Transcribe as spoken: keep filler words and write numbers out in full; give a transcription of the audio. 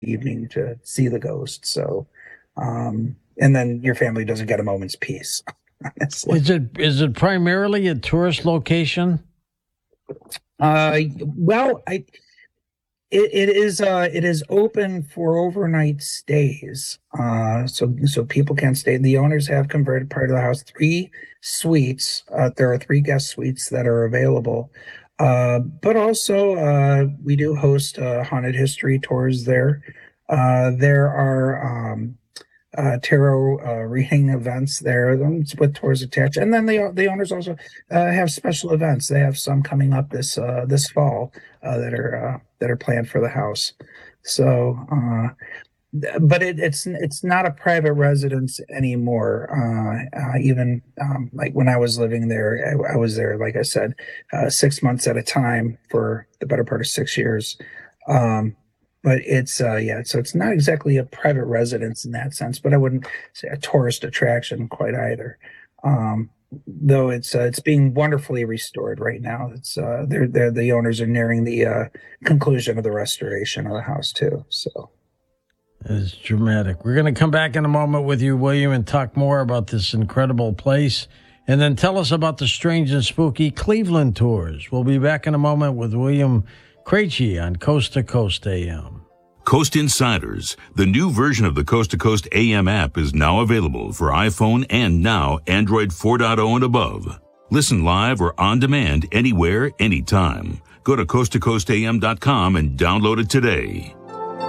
evening to see the ghost. So, um, and then your family doesn't get a moment's peace. Honestly, Is it is it primarily a tourist location? uh, well, I it, it is uh it is open for overnight stays. Uh, so so people can stay. The owners have converted part of the house, three suites. Uh, there are three guest suites that are available. Uh, but also, uh, we do host uh, haunted history tours there. Uh, there are um, uh, tarot uh, reading events there um, with tours attached, and then the the owners also uh, have special events. They have some coming up this uh, this fall uh, that are uh, that are planned for the house. So, uh, but it, it's it's not a private residence anymore. Uh, uh, even um, like when I was living there, I, I was there, like I said, uh, six months at a time for the better part of six years. Um, but it's uh, yeah, so it's not exactly a private residence in that sense, but I wouldn't say a tourist attraction quite either. Um, though it's uh, it's being wonderfully restored right now. It's uh, they're, they're the owners are nearing the uh, conclusion of the restoration of the house too. So. It's dramatic. We're going to come back in a moment with you, William, and talk more about this incredible place. And then tell us about the strange and spooky Cleveland tours. We'll be back in a moment with William Krejci on Coast to Coast A M. Coast Insiders, the new version of the Coast to Coast A M app, is now available for iPhone and now Android four point oh and above. Listen live or on demand anywhere, anytime. Go to coast to coast a m dot com and download it today.